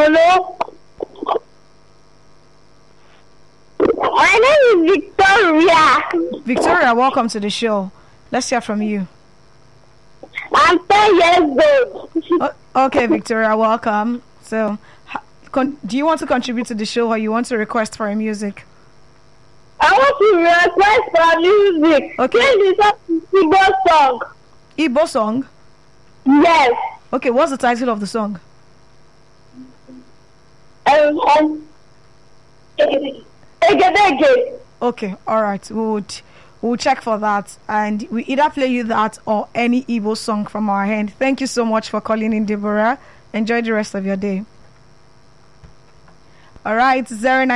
Hello. My name is Victoria. Victoria, welcome to the show. Let's hear from you. I'm 10 years old. Okay, Victoria, welcome. So, do you want to contribute to the show or you want to request for music? I want to request for music. Okay. This is a Igbo song. Igbo song? Yes. Okay, what's the title of the song? Egedege. Okay, all right. We'll check for that, and we either play you that or any Igbo song from our hand. Thank you so much for calling in, Deborah. Enjoy the rest of your day. All right,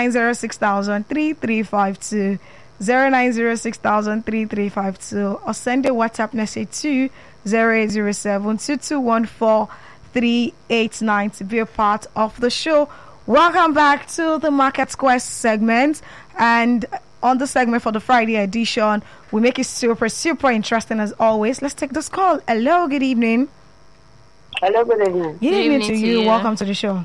0906-3352, 0906-3352, or send a WhatsApp message to 0807-2214-389 to be a part of the show. Welcome back to the Market Square segment, and on the segment for the Friday edition, we make it super interesting as always. Let's take this call. Hello, good evening. Hello, good evening. Good evening to you. Welcome to the show.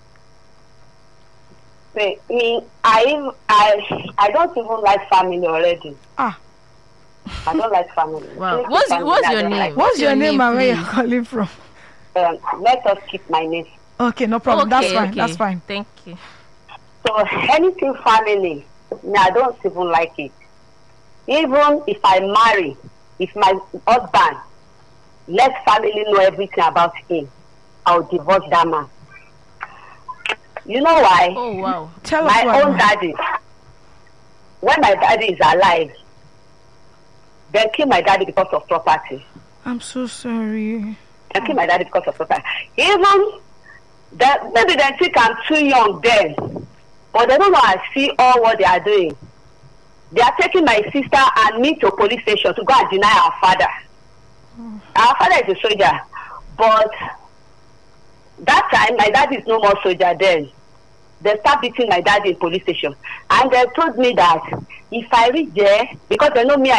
I don't even like family already. I don't like family. Wow. What's your name? What's your name and where you're calling from? Let us keep my name. Okay, no problem. Okay, That's fine. okay. That's fine. Thank you. So anything family, I don't even like it. Even if I marry, if my husband let family know everything about him, I'll divorce that man. You know why? Oh wow. Tell us My why. own daddy, when my daddy is alive, they kill my daddy because of property. I'm so sorry. They kill my daddy because of property. Even that, maybe they think I'm too young then, but they don't know I see all what they are doing. They are taking my sister and me to police station to go and deny our father. Our father is a soldier, but that time my dad is no more soldier then. They start beating my dad in police station, and they told me that if I reach there, because they know me,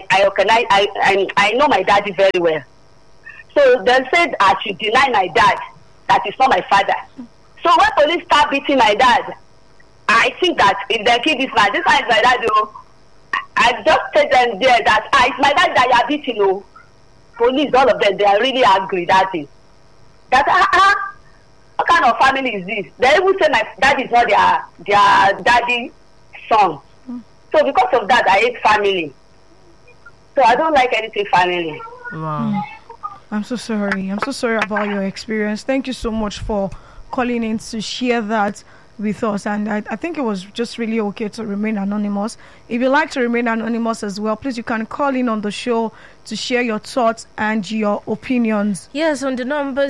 I know my daddy very well. So they said I should deny my dad, that is not my father. So when police start beating my dad, I think that if they kill this man is my dad. I just tell them there that it's my dad that you are beating. Police, all of them, they are really angry that is. That what kind of family is this? They even say my dad is not their daddy's son. So because of that, I hate family. So I don't like anything family. Wow. I'm so sorry. I'm so sorry about your experience. Thank you so much for calling in to share that with us, and I think it was just really okay to remain anonymous. If you'd like to remain anonymous as well, please, you can call in on the show to share your thoughts and your opinions. Yes, on the number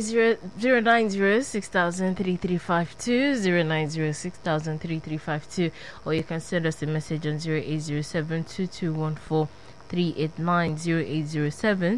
090-6352, 090-6352, or you can send us a message on 0807-2214-389,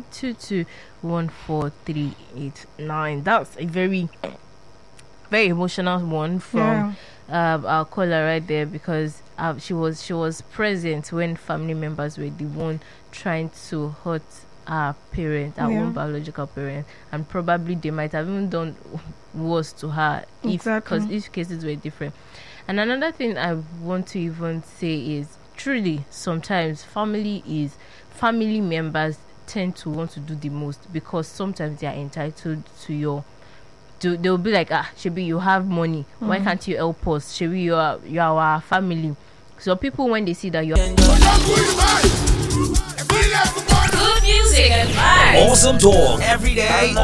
0807-2214-389. That's a very emotional one from our caller right there, because she was present when family members were the one trying to hurt our parent, our own biological parent, and probably they might have even done worse to her because each cases were different. And another thing I want to even say is, truly sometimes family members tend to want to do the most, because sometimes they are entitled to your they'll be like, Shebi, you have money, why can't you help us? Shebi, you are our family. So people, when they see that you're good music and vibes, awesome talk every day,